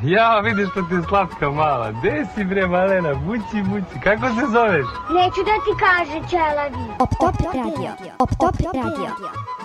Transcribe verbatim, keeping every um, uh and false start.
Ja, vidiš što ti je slatka mala. Gde si bre, malena? Bući, bući. Kako se zoveš? Neću da ti kaže, ćelavi. Op Top Radio. Op Top Radio.